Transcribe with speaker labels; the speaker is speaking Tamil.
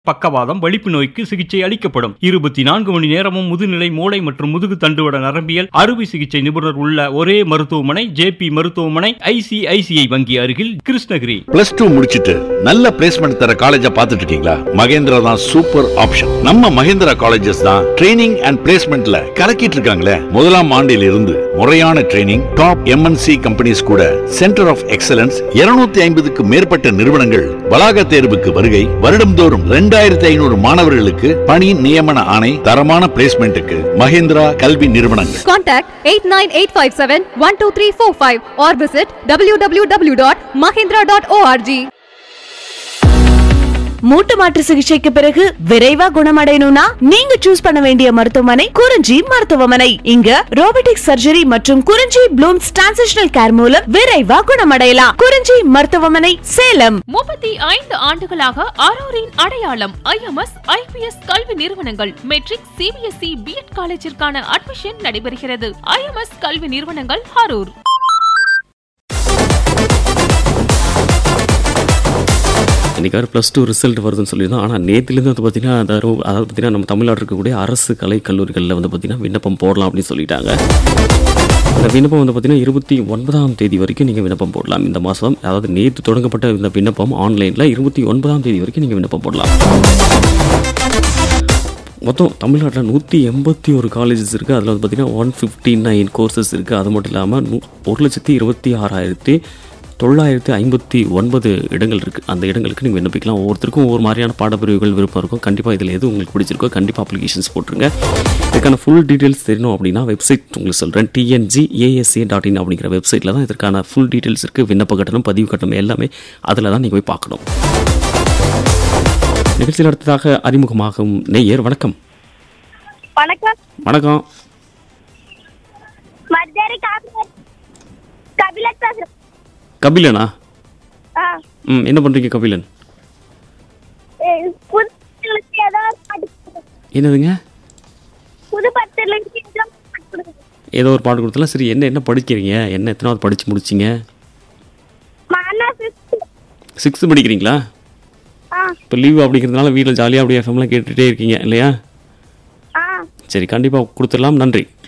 Speaker 1: பக்கவாதம், வலிப்பு நோய்க்கு சிகிச்சை அளிக்கப்படும். 24 மணி நேரமும் முதுநிலை, மூளை மற்றும் முதுகு தண்டுவட நரம்பியல் அறுவை சிகிச்சை நிபுணர் உள்ள ஒரே மருத்துவமனை ஜேபி மருத்துவமனை, ஐசிஐசிஐ வங்கி அருகில், கிருஷ்ணகிரி.
Speaker 2: +2 முடிச்சிட்டு நல்ல பிளேஸ்மெண்ட் தர காலேஜா பார்த்துட்டு இருக்கீங்களா? மகேந்திரா தான் சூப்பர் ஆப்ஷன். நம்ம மகேந்திரா காலேஜஸ் தான் ட்ரைனிங் அண்ட் பிளேஸ்மெண்ட்ல கலக்கிட்டு இருக்காங்களே. முதலாம் ஆண்டில் இருந்து முறையான ட்ரைனிங், டாப் எம்என்சி கம்பெனிஸ் கூட சென்டர் ஆஃப் எக்ஸலன்ஸ் 250க்கு மேற்பட்ட நிறுவனங்கள் வளாக தேர்வுக்கு வருகை. வருடம்தோறும் 2500 மாணவர்களுக்கு பணி நியமன ஆணை. தரமான பிளேஸ்மெண்ட்டுக்கு மகேந்திரா கல்வி நிறுவனங்கள்.
Speaker 3: Contact 8985712345 or visit www.mahindra.org.
Speaker 4: மூட்டு மாற்று சிகிச்சைக்கு பிறகு விரைவா குணமடையணும்னா நீங்க சூஸ் பண்ண வேண்டிய மருத்துவமனை குறிஞ்சி மருத்துவமனை. இங்க ரோபோட்டிக் சர்ஜரி மற்றும் குறிஞ்சி ப்ளூம்ஸ் டிரான்சிஷனல் கேர் மூலம் விரைவா குணமடையலாம். குறிஞ்சி மருத்துவமனை, சேலம்.
Speaker 5: 35 ஆண்டுகளாக அரூரின் அடையாளம் IMS IPS கல்வி நிறுவனங்கள். மெட்ரிக், CBSE, பிஎட் காலேஜிற்கான அட்மிஷன் நடைபெறுகிறது. IMS கல்வி நிறுவனங்கள், அரூர்.
Speaker 6: இன்றைக்கி +2 ரிசல்ட் வருதுன்னு சொல்லியிருந்தோம். ஆனால் நேற்றுலேருந்து வந்து பார்த்திங்கன்னா அதாவது பார்த்திங்கன்னா நம்ம தமிழ்நாடு இருக்கக்கூடிய அரசு கலை கல்லூரிகளில் வந்து பார்த்திங்கன்னா விண்ணப்பம் போடலாம் அப்படின்னு சொல்லிட்டாங்க. அந்த விண்ணப்பம் வந்து பார்த்திங்கன்னா 29ஆம் தேதி வரைக்கும் நீங்கள் விண்ணப்பம் போடலாம். இந்த மாதம், அதாவது நேற்று தொடங்கப்பட்ட இந்த விண்ணப்பம் ஆன்லைனில் 29ஆம் தேதி வரைக்கும் நீங்கள் விண்ணப்பம் போடலாம். மொத்தம் தமிழ்நாட்டில் 181 காலேஜஸ் இருக்குது. அதில் வந்து பார்த்திங்கன்னா 159 கோர்சஸ் இருக்குது. அது மட்டும் இல்லாமல் 1,26,959 இடங்கள் இருக்குது. அந்த இடங்களுக்கு நீங்கள் விண்ணப்பிக்கலாம். ஒவ்வொருத்தருக்கும் ஒவ்வொரு மாதிரியான பாடப்பிரிவுகள் விருப்பம் இருக்கும். கண்டிப்பாக இதில் எது உங்களுக்கு பிடிச்சிருக்கோ கண்டிப்பாக அப்ளிகேஷன்ஸ் போட்டுருங்க. இதுக்கான ஃபுல் டீட்டெயில்ஸ் தெரியணும் அப்படின்னா வெப்சைட் உங்களுக்கு சொல்கிறேன். tngasa.in அப்படிங்கிற வெப்சைட்டில் தான் இதற்கான ஃபுல் டீட்டெயில்ஸ் இருக்குது. விண்ணப்ப கட்டணம், பதிவு கட்டணம் எல்லாமே அதில் தான் நீங்கள் போய் பார்க்கணும். நிகழ்ச்சியில் அடுத்ததாக அறிமுகமாகும் நேயர். வணக்கம்.
Speaker 7: வணக்கம்.
Speaker 6: வணக்கம். கபிலனா? என்ன பண்றீங்க கபிலன்? என்னதுங்க? ஏதோ ஒரு பாட்டு கொடுத்தலாம். சரி, என்ன படிக்கிறீங்க? என்ன எத்தனாவது படிச்சு முடிச்சிங்க? 6th படிக்கிறீங்களா? இப்போ லீவ் அப்படிங்கிறதுனால வீட்டில் ஜாலியாக அப்படியே எஃப்எம்லாம் கேட்டுகிட்டே இருக்கீங்க இல்லையா? சரி, கண்டிப்பாக கொடுத்துடலாம். நன்றி.